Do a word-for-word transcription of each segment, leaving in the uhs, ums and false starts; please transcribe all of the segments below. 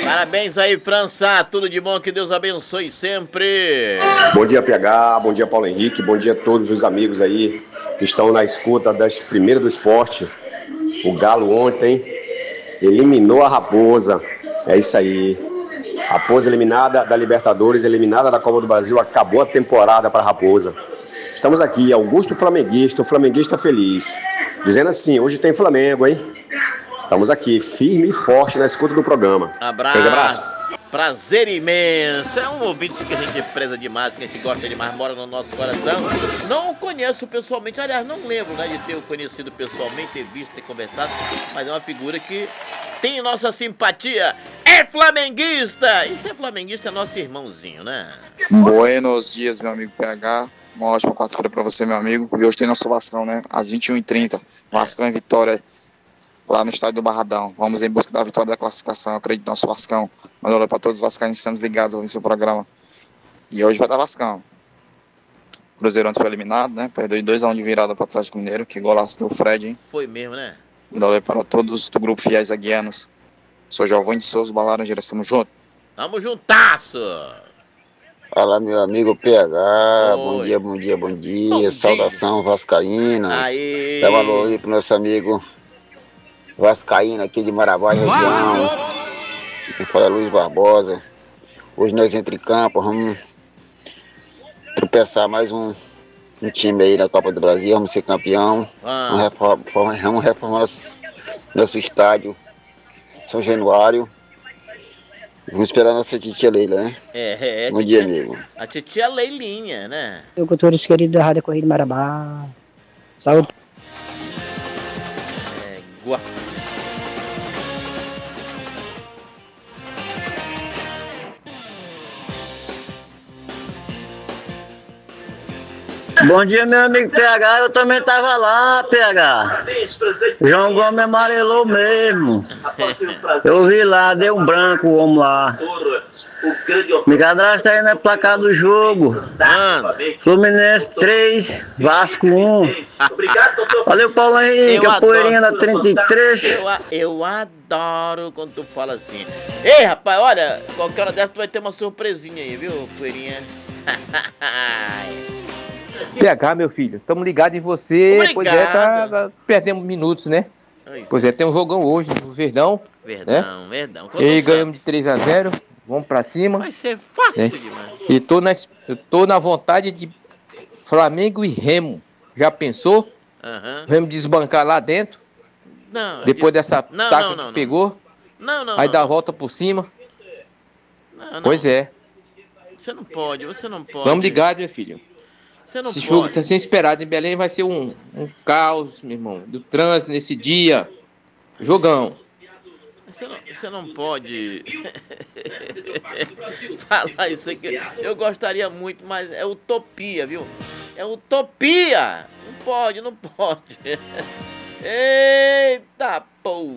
Parabéns aí, França. Tudo de bom, que Deus abençoe sempre. Bom dia, P H. Bom dia, Paulo Henrique. Bom dia a todos os amigos aí que estão na escuta das primeiras do esporte. O Galo ontem eliminou a Raposa. É isso aí. Raposa eliminada da Libertadores, eliminada da Copa do Brasil. Acabou a temporada para a Raposa. Estamos aqui, Augusto Flamenguista, o Flamenguista feliz. Dizendo assim, hoje tem Flamengo, hein? Estamos aqui, firme e forte na escuta do programa. Abraço. Um abraço. Prazer imenso. É um ouvinte que a gente preza demais, que a gente gosta demais, mora no nosso coração. Não o conheço pessoalmente, aliás, não lembro, né, de ter o conhecido pessoalmente, ter visto, ter conversado, mas é uma figura que tem nossa simpatia. É flamenguista! E se é flamenguista é nosso irmãozinho, né? Buenos dias, meu amigo P H. Uma ótima quarta-feira pra você, meu amigo. E hoje tem nosso Vascão, né? Às vinte e uma e trinta. Vascão em Vitória, lá no estádio do Barradão. Vamos em busca da vitória da classificação. Eu acredito no nosso Vascão. Manda um alô pra todos os vascaínos que estamos ligados ao ouvir seu programa. E hoje vai dar Vascão. Cruzeiro ontem foi eliminado, né? Perdeu de dois a um de virada para o Atlético Mineiro. Que golaço do Fred, hein? Foi mesmo, né? Manda um alô para todos do grupo Fiéis Aguianos. Sou Giovanni de Souza, Balaranjeira. Estamos juntos. Tamo juntasso! Fala, meu amigo P H, Oi. bom dia, bom dia, bom dia, Bom dia. saudação vascaínas. Aí. Dá valor aí pro nosso amigo vascaíno aqui de Marabá, região. Quem fala é Luiz Barbosa. Hoje nós entre campo, vamos tropeçar mais um, um time aí na Copa do Brasil, vamos ser campeão. Ah. Vamos reformar, vamos reformar nosso, nosso estádio, São Januário. Vamos esperar a nossa titia Leila, né? É, é. Bom dia, amigo. A titia Leilinha, né? Locutores queridos da Rádio Corrida Marabá. Saúde. É, gua... Bom dia, meu amigo P H, eu também tava lá, P H. João Gomes amarelou mesmo. Eu vi lá, deu um branco o homem lá. Me cadastra aí na placa do jogo. Fluminense três, Vasco um. Valeu, Paulo Henrique, a poeirinha da trinta e três. Eu, eu adoro quando tu fala assim. Ei, rapaz, olha, qualquer hora dessa tu vai ter uma surpresinha aí, viu, poeirinha? P H, meu filho, estamos ligados em você. Obrigado. Pois é, tá, tá perdendo minutos, né? Oi. Pois é, tem um jogão hoje no Verdão. Verdão, né? Verdão. E ganhamos de três a zero. Vamos pra cima. Vai ser fácil né? demais. E tô na, eu tô na vontade de Flamengo e Remo. Já pensou? Uhum. O Remo desbancar lá dentro. Não, depois eu... dessa não, taca não, não, que pegou. Não, não, Aí não, dá a não. volta por cima. Não, não. Pois é. Você não pode, você não pode. Vamos ligados, meu filho. Você não Esse pode. jogo tá sem esperado em Belém, vai ser um, um caos, meu irmão, do trânsito nesse dia. Jogão. Você não, você não pode falar isso aqui. Eu gostaria muito, mas é utopia, viu? É utopia! Não pode, não pode. Eita, pô!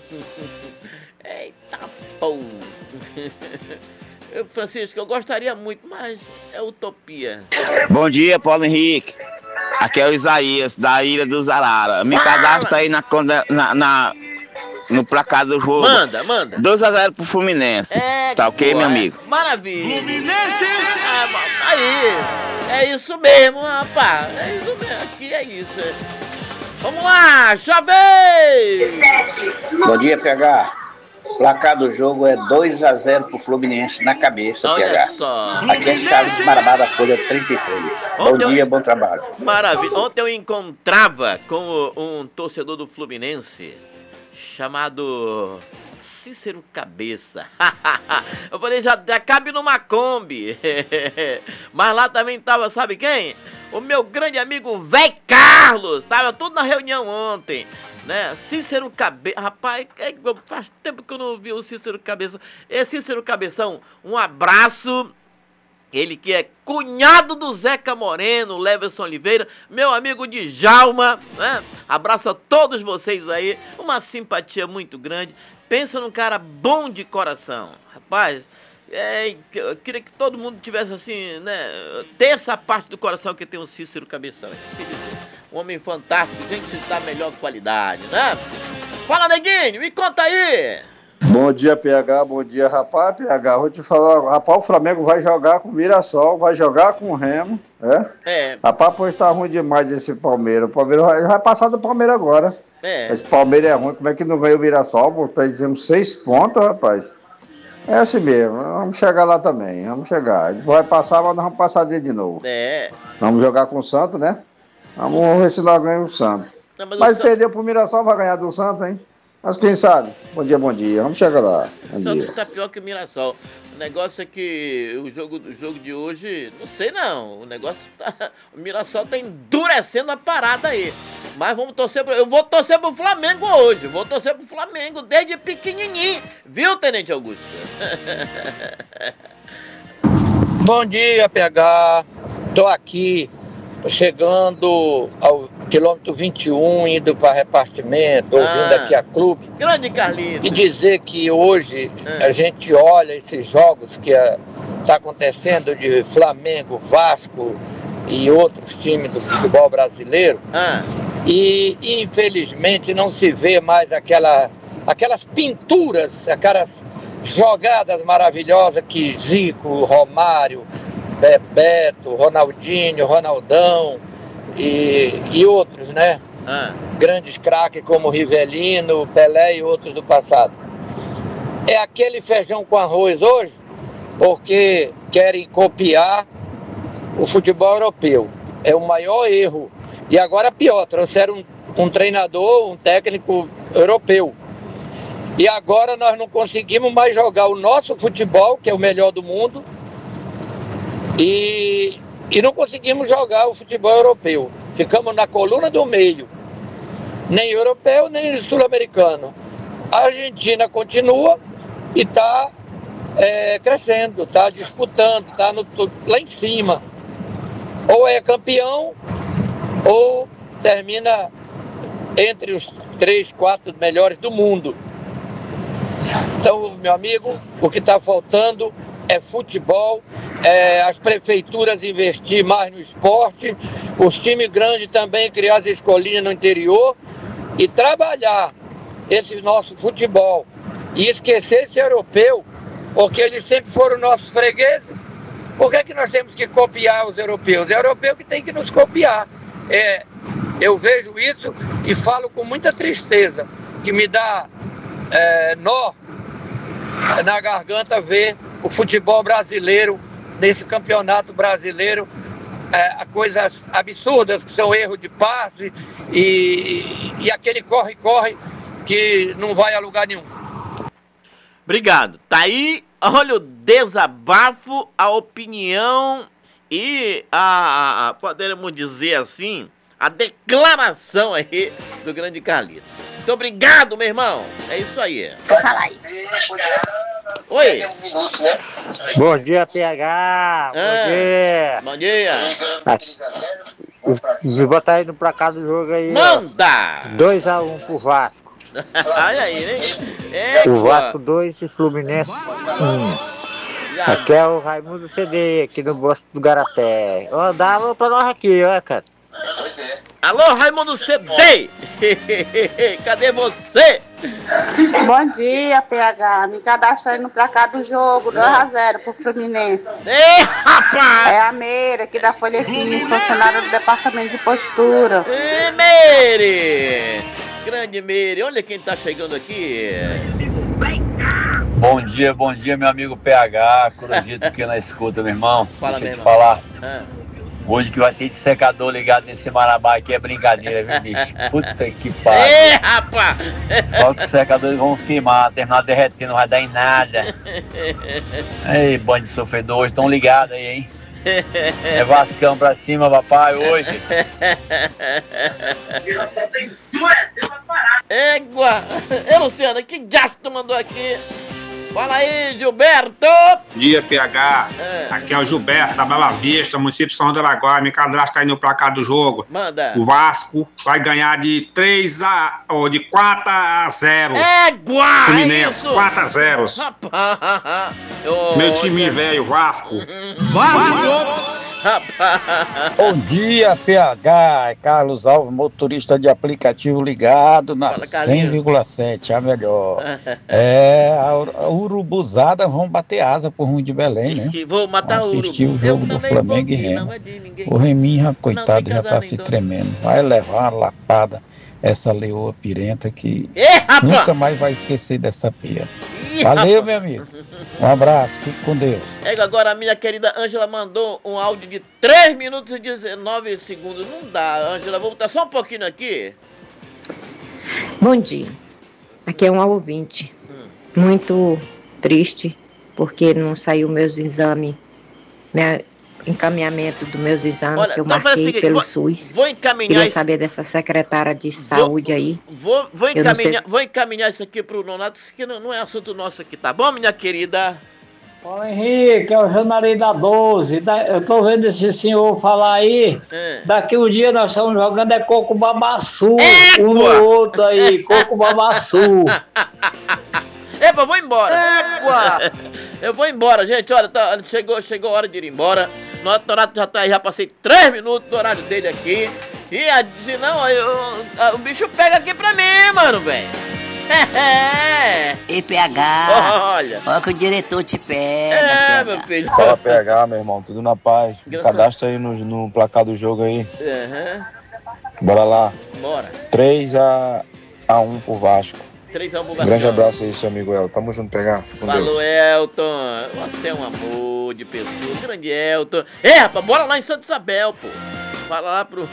Eita, pô! Eu, Francisco, eu gostaria muito, mas é utopia. Bom dia, Paulo Henrique. Aqui é o Isaías, da Ilha dos Arara. Me cadastra aí na, na, na, no placar do jogo. Manda, manda. dois a zero pro Fluminense. É, tá ok, boa, meu amigo? É. Maravilha. Fluminense! Ah, aí, é isso mesmo, rapaz. É isso mesmo, aqui é isso. Vamos lá, Chavez! Bom dia, P H. O placar do jogo é dois a zero pro Fluminense na cabeça, Olha P H. Só. Aqui é Chaves de Marabá da Folha trinta e três. Bom Ontem dia, eu... bom trabalho. Maravilha. Ontem eu encontrava com um torcedor do Fluminense chamado Cícero Cabeça. Eu falei, já, já cabe numa Kombi. Mas lá também tava, sabe quem? O meu grande amigo Véi Carlos. Tava tudo na reunião ontem. Né? Cícero Cabeça, rapaz, é, faz tempo que eu não vi o Cícero Cabeça. É Cícero Cabeção, um abraço. Ele que é cunhado do Zeca Moreno, Leverson Oliveira, meu amigo Djalma, né? Abraço a todos vocês aí, uma simpatia muito grande. Pensa num cara bom de coração, rapaz. É, eu queria que todo mundo tivesse assim, né? Ter essa parte do coração que tem o Cícero Cabeção. Um homem fantástico, gente da melhor qualidade, né? Fala, neguinho, me conta aí! Bom dia, P H, bom dia, rapaz, P H, vou te falar, rapaz, o Flamengo vai jogar com o Mirassol, vai jogar com o Remo, é? É. Rapaz, pois tá ruim demais esse Palmeiras, o Palmeiras vai, vai passar do Palmeiras agora. É. Esse Palmeiras é ruim, como é que não ganhou o Mirassol, pô, perdemos seis pontos, rapaz. É assim mesmo, vamos chegar lá também, vamos chegar, ele vai passar, mas nós vamos passar dele de novo. É. Vamos jogar com o Santos, né? Vamos ver se nós ganhamos o Santos. Não, mas Mas o perdeu pro Mirassol, vai ganhar do Santos, hein? Mas quem sabe? Bom dia, bom dia. Vamos chegar lá. Bom O Santos dia. tá pior que o Mirassol. O negócio é que o jogo, o jogo de hoje, não sei não. O negócio tá. O Mirassol tá endurecendo a parada aí. Mas vamos torcer pro. Eu vou torcer pro Flamengo hoje. Vou torcer pro Flamengo desde pequenininho. Viu, Tenente Augusto? Bom dia, P H. Tô aqui chegando ao quilômetro vinte e um, indo para repartimento, ouvindo Ah. aqui a clube. Grande Carlinhos. E dizer que hoje Ah. a gente olha esses jogos que está acontecendo de Flamengo, Vasco e outros times do futebol brasileiro. Ah. E infelizmente não se vê mais aquela, aquelas pinturas, aquelas jogadas maravilhosas que Zico, Romário, Bebeto, Ronaldinho, Ronaldão e, e outros, né? Ah. Grandes craques como Rivelino, Pelé e outros do passado. É aquele feijão com arroz hoje, porque querem copiar o futebol europeu. É o maior erro. E agora pior, trouxeram um, um treinador, um técnico europeu. E agora nós não conseguimos mais jogar o nosso futebol, que é o melhor do mundo, e, e não conseguimos jogar o futebol europeu. Ficamos na coluna do meio. Nem europeu, nem sul-americano. A Argentina continua e está é, crescendo, está disputando, está lá em cima. Ou é campeão, ou termina entre os três, quatro melhores do mundo. Então, meu amigo, o que está faltando é futebol, é as prefeituras investir mais no esporte, os times grandes também criar as escolinhas no interior e trabalhar esse nosso futebol e esquecer esse europeu, porque eles sempre foram nossos fregueses. Por que, que nós temos que copiar os europeus? É o europeu que tem que nos copiar. É, eu vejo isso e falo com muita tristeza, que me dá é, nó na garganta ver o futebol brasileiro, nesse campeonato brasileiro, é, coisas absurdas que são erro de passe e, e aquele corre-corre que não vai a lugar nenhum. Obrigado. Tá aí, olha o desabafo, a opinião e a, a podemos dizer assim, a declaração aí do grande Carlito. Muito obrigado, meu irmão. É isso aí. Fala aí. Oi. Bom dia, P H. Bom Ah, dia. Bom dia. Me botar aí no placar do jogo aí. Manda! dois a um pro Vasco. Olha aí, hein? É, O Vasco dois e Fluminense um. Aqui é o Raimundo C D, aqui no Bosque do Garapé. Ó, dá alô pra nós aqui, ó, cara. Alô, Raimundo C D! Cadê você? Bom dia, P H. Me cadastra aí no placar do jogo, dois a zero pro Fluminense. Ei, rapaz! É a Meire, aqui da Folha quinze, funcionária do Departamento de Postura. Ei, Meire! Grande Meire, olha quem tá chegando aqui. Bom dia, bom dia, meu amigo P H, Corujito aqui na escuta, meu irmão. Fala, Deixa eu meu te irmão. falar. Ah. Hoje que vai ter de secador ligado nesse Marabá aqui é brincadeira, viu, bicho? Puta que pariu. Ei, rapaz! Só que os secadores vão queimar, terminar derretendo, não vai dar em nada. Ei, bando de sofredores, estão ligados aí, hein? É Vascão pra cima, papai, hoje. Égua! Ei, Luciano, que diacho tu mandou aqui? Fala aí, Gilberto! Bom dia, P H. É. Aqui é o Gilberto, da Bela Vista, município de São Araguaia. Me cadastra aí no placar do jogo. Manda! O Vasco vai ganhar de três a... ou de quatro a zero. Égua! Fluminense, isso? quatro a zero. Rapaz! Ô, Meu time Zé. velho, Vasco. Vasco! rapaz. Bom dia, P H. É Carlos Alves, motorista de aplicativo ligado na cem vírgula sete, a melhor. É, a, a urubuzada vão bater asa por ruim de Belém, né? Vou matar Vão o assistir urubu. o jogo do Flamengo e Remo. O Reminho, coitado, já tá se tremendo. Vai levar uma lapada essa leoa pirenta que Ei, nunca mais vai esquecer dessa pia. Ih, Valeu, rapaz. meu amigo. Um abraço, fique com Deus. É, agora a minha querida Ângela mandou um áudio de três minutos e dezenove segundos. Não dá, Ângela, vou botar só um pouquinho aqui. Bom dia. Aqui é um ouvinte. Hum. Muito triste porque não saiu meus exames, meu encaminhamento dos meus exames. Olha, que eu então faz o marquei seguinte, pelo vou- SUS. vou encaminhar Queria isso- saber dessa secretária de saúde aí. Vou, vou, Eu não sei- encaminhar, vou encaminhar isso aqui pro Nonato, isso aqui não, não é assunto nosso aqui, tá bom, minha querida? Ô Henrique, é o jornalista da doze. Da- Eu tô vendo esse senhor falar aí. É. Daqui um dia nós estamos jogando é coco babaçu. Égua! Um no outro aí, coco babaçu. Epa, vou embora. Égua! Eu vou embora, gente. Olha, tá, chegou, chegou a hora de ir embora. Nonato, Nonato já tá aí, já passei três minutos do horário dele aqui. E a, senão aí, eu- a- o bicho pega aqui pra mim, mano, velho. É. Ei, P H, Olha. olha que o diretor te pega, É, P H. meu filho. Fala P H, meu irmão, tudo na paz. Me Graças- cadastra aí no, no placar do jogo aí. Aham. Bora lá. Bora. três a um pro Vasco. três a um pro Um Vasco. grande abraço aí, seu amigo El. Tamo junto, P H. Fica com Falou, Deus. Elton. Você é um amor de pessoa. Grande Elton. É, rapaz, bora lá em Santa Isabel, pô. Fala lá pro...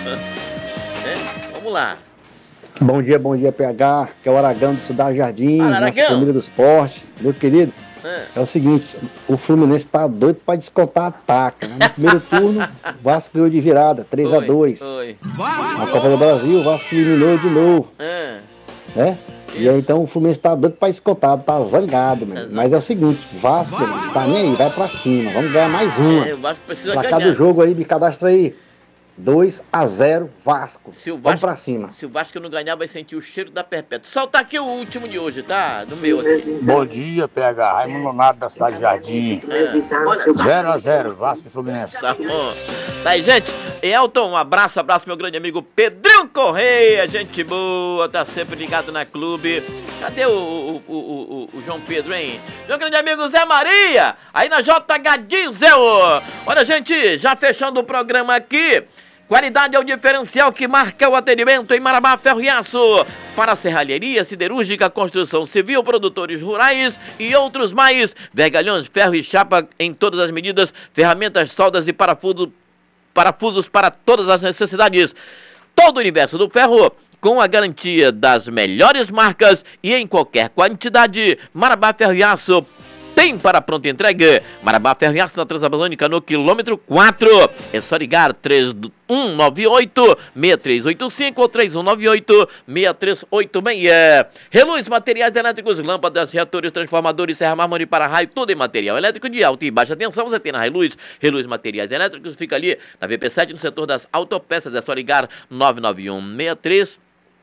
É, vamos lá. Bom dia, bom dia, P H, que é o Aragão do Cidade Jardim, Fala, nossa Aragão. família do esporte. Meu querido, É. é o seguinte, o Fluminense tá doido pra descontar a taca, né? No primeiro turno, o Vasco ganhou de virada, três a dois. Oi. Na Copa do Brasil, o Vasco eliminou de novo, É. né? E aí então o Fluminense tá doido pra descontar, tá zangado, meu. Mas é o seguinte, Vasco, meu, tá nem aí, vai pra cima, vamos ganhar mais uma. É, o Vasco precisa Placar ganhar. do jogo aí, me cadastra aí, dois a zero Vasco, Se o vamos Vasco, pra cima. se o Vasco não ganhar, vai sentir o cheiro da perpétua. Solta aqui o último de hoje, tá? Do meu aqui. Bom dia, P H. Raimundo Nonato da Cidade Jardim. zero a zero, Vasco e Fluminense. Tá bom. Tá aí, gente. Elton, um abraço, abraço, meu grande amigo Pedrinho Correia, gente boa, tá sempre ligado na clube. Cadê o, o, o, o, o João Pedro, hein? Meu grande amigo Zé Maria, aí na J H Diesel. Olha, gente, já fechando o programa aqui. Qualidade é o diferencial que marca o atendimento em Marabá, Ferro e Aço. Para serralheria, siderúrgica, construção civil, produtores rurais e outros mais. Vergalhões, ferro e chapa em todas as medidas, ferramentas, soldas e parafuso, parafusos para todas as necessidades. Todo o universo do ferro com a garantia das melhores marcas e em qualquer quantidade. Marabá, Ferro e Aço. Tem para pronta entrega. Marabá, Ferro e Aço na Transamazônica no quilômetro quatro. É só ligar três um nove oito, seis três oito cinco ou três um nove oito, seis três oito seis. Reluz Materiais Elétricos, lâmpadas, reatores, transformadores, serra mármore para raio, tudo em material elétrico de alta e baixa tensão. Você tem na Reluz. Reluz Materiais Elétricos fica ali na V P sete, no setor das autopeças. É só ligar nove nove um seis três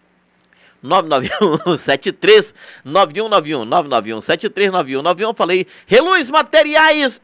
nove nove um sete três nove um nove um nove nove um sete três nove um nove um. Falei Reluz Materiais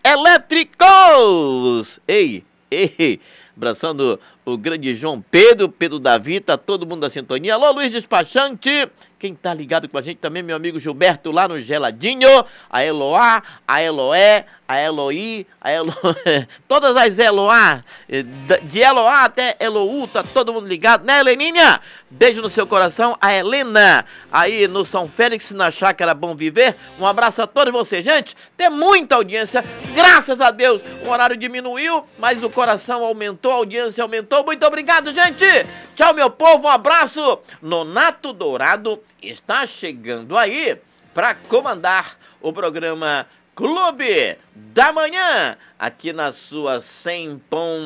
Elétricos. Ei, ei, abraçando o grande João Pedro, Pedro Davi, tá todo mundo da sintonia. Alô, Luiz Despachante. Quem tá ligado com a gente também, meu amigo Gilberto lá no Geladinho. A Eloá, a Eloé, a Eloí, a Elo... todas as Eloá, de Eloá até Elou, tá todo mundo ligado, né, Heleninha? Beijo no seu coração, a Helena, aí no São Félix, na Chácara Bom Viver. Um abraço a todos vocês, gente. Tem muita audiência, graças a Deus. O horário diminuiu, mas o coração aumentou, a audiência aumentou. Muito obrigado, gente. Tchau, meu povo, um abraço. Nonato Dourado está chegando aí para comandar o programa Clube da Manhã, aqui na sua cem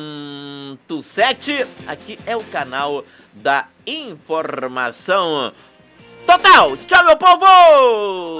ponto sete. Aqui é o canal da informação total. Tchau, meu povo!